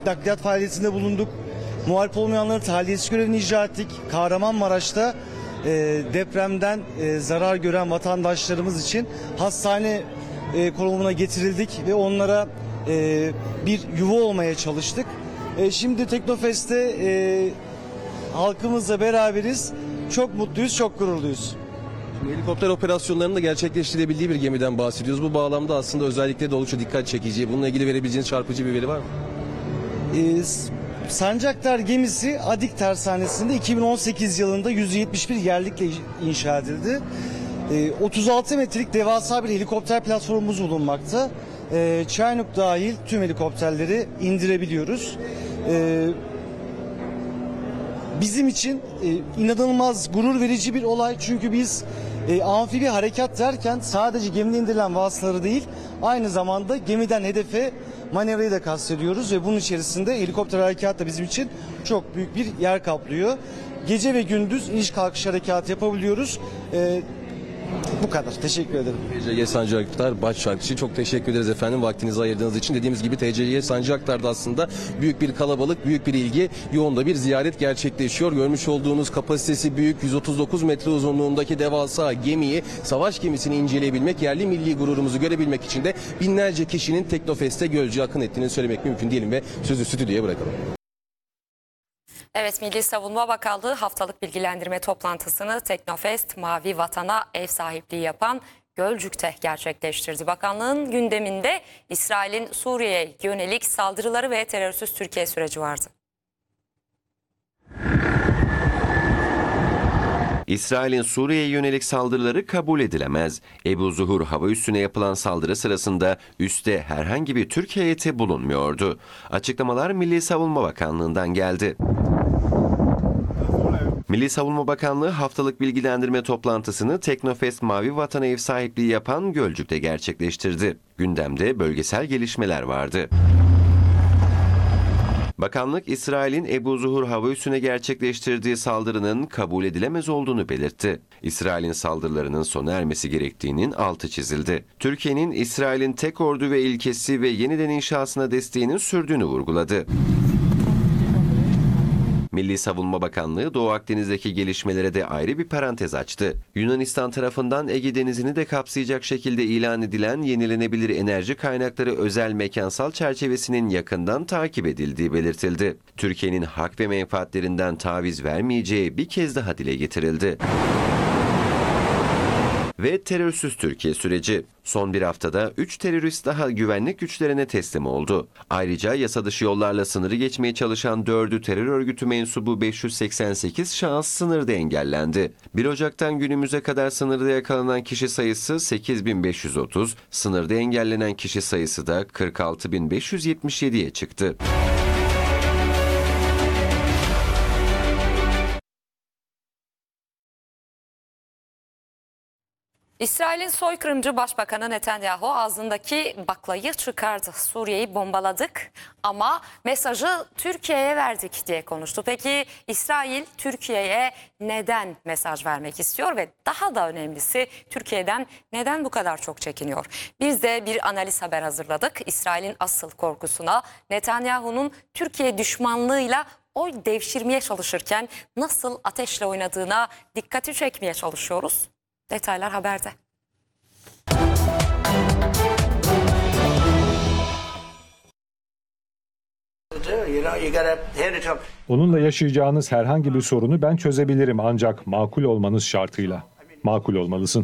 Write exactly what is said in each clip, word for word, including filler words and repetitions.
Nakliyat faaliyetinde bulunduk. Muhalif olmayanların tahliyesi görevini icra ettik. Kahramanmaraş'ta e, depremden e, zarar gören vatandaşlarımız için hastane e, konumuna getirildik ve onlara e, bir yuva olmaya çalıştık. E, şimdi Teknofest'te e, halkımızla beraberiz. Çok mutluyuz, çok gururluyuz. Helikopter operasyonlarının da gerçekleştirebildiği bir gemiden bahsediyoruz. Bu bağlamda aslında özellikle de oldukça dikkat çekici. Bununla ilgili verebileceğiniz çarpıcı bir veri var mı? Ee, Sancaktar gemisi Adik Tersanesi'nde iki bin on sekiz yılında yüz yetmiş bir yerlikle inşa edildi. Ee, otuz altı metrelik devasa bir helikopter platformumuz bulunmakta. Ee, Çaynuk dahil tüm helikopterleri indirebiliyoruz. Ee, bizim için e, inanılmaz gurur verici bir olay, çünkü biz e, amfibi harekat derken sadece gemide indirilen vasıtaları değil, aynı zamanda gemiden hedefe manevrayı da kastediyoruz ve bunun içerisinde helikopter harekat da bizim için çok büyük bir yer kaplıyor. Gece ve gündüz iniş kalkış harekatı yapabiliyoruz. Ee, bu kadar. Teşekkür ederim. T C G Sancaktar baş şarkıcı, çok teşekkür ederiz efendim vaktinizi ayırdığınız için. Dediğimiz gibi T C G Sancaktar'da aslında büyük bir kalabalık, büyük bir ilgi, yoğun da bir ziyaret gerçekleşiyor. Görmüş olduğunuz kapasitesi büyük yüz otuz dokuz metre uzunluğundaki devasa gemiyi, savaş gemisini inceleyebilmek, yerli milli gururumuzu görebilmek için de binlerce kişinin Teknofest'e gölce akın ettiğini söylemek mümkün diyelim ve sözü stüdyoya bırakalım. Evet, Milli Savunma Bakanlığı haftalık bilgilendirme toplantısını Teknofest Mavi Vatan'a ev sahipliği yapan Gölcük'te gerçekleştirdi. Bakanlığın gündeminde İsrail'in Suriye'ye yönelik saldırıları ve terörsüz Türkiye süreci vardı. İsrail'in Suriye'ye yönelik saldırıları kabul edilemez. Ebu Zuhur hava üssüne yapılan saldırı sırasında üste herhangi bir Türk heyeti bulunmuyordu. Açıklamalar Milli Savunma Bakanlığı'ndan geldi. Milli Savunma Bakanlığı haftalık bilgilendirme toplantısını Teknofest Mavi Vatan'a ev sahipliği yapan Gölcük'te gerçekleştirdi. Gündemde bölgesel gelişmeler vardı. Bakanlık, İsrail'in Ebu Zuhur hava üssüne gerçekleştirdiği saldırının kabul edilemez olduğunu belirtti. İsrail'in saldırılarının sona ermesi gerektiğinin altı çizildi. Türkiye'nin İsrail'in tek ordu ve ilkesi ve yeniden inşasına desteğinin sürdüğünü vurguladı. Milli Savunma Bakanlığı Doğu Akdeniz'deki gelişmelere de ayrı bir parantez açtı. Yunanistan tarafından Ege Denizi'ni de kapsayacak şekilde ilan edilen yenilenebilir enerji kaynakları özel mekansal çerçevesinin yakından takip edildiği belirtildi. Türkiye'nin hak ve menfaatlerinden taviz vermeyeceği bir kez daha dile getirildi. Ve terörsüz Türkiye süreci. Son bir haftada üç terörist daha güvenlik güçlerine teslim oldu. Ayrıca yasa dışı yollarla sınırı geçmeye çalışan dördü terör örgütü mensubu beş yüz seksen sekiz şahıs sınırda engellendi. bir Ocak'tan günümüze kadar sınırda yakalanan kişi sayısı sekiz bin beş yüz otuz, sınırda engellenen kişi sayısı da kırk altı bin beş yüz yetmiş yediye çıktı. İsrail'in soykırımcı Başbakanı Netanyahu ağzındaki baklayı çıkardı. Suriye'yi bombaladık ama mesajı Türkiye'ye verdik diye konuştu. Peki İsrail Türkiye'ye neden mesaj vermek istiyor ve daha da önemlisi Türkiye'den neden bu kadar çok çekiniyor? Biz de bir analiz haber hazırladık. İsrail'in asıl korkusuna, Netanyahu'nun Türkiye düşmanlığıyla oy devşirmeye çalışırken nasıl ateşle oynadığına dikkati çekmeye çalışıyoruz. Detaylar haberde. Onunla yaşayacağınız herhangi bir sorunu ben çözebilirim, ancak makul olmanız şartıyla. Makul olmalısın.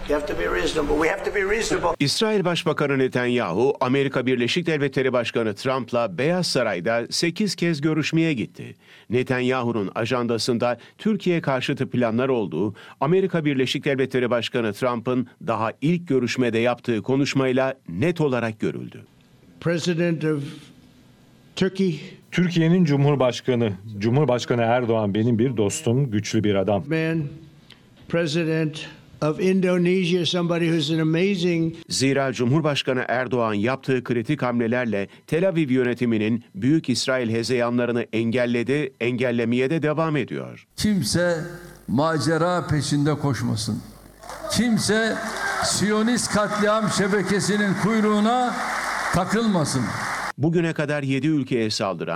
İsrail Başbakanı Netanyahu, Amerika Birleşik Devletleri Başkanı Trump'la Beyaz Saray'da sekiz kez görüşmeye gitti. Netanyahu'nun ajandasında Türkiye karşıtı planlar olduğu, Amerika Birleşik Devletleri Başkanı Trump'ın daha ilk görüşmede yaptığı konuşmayla net olarak görüldü. President of Turkey. Türkiye'nin Cumhurbaşkanı, Cumhurbaşkanı Erdoğan benim bir dostum, güçlü bir adam. Man, President of Indonesia, somebody who's an amazing... Zira Cumhurbaşkanı Erdoğan yaptığı kritik hamlelerle Tel Aviv yönetiminin Büyük İsrail hezeyanlarını engelledi, engellemeye de devam ediyor. Kimse macera peşinde koşmasın. Kimse Siyonist katliam şebekesinin kuyruğuna takılmasın. Bugüne kadar yedi ülkeye saldıran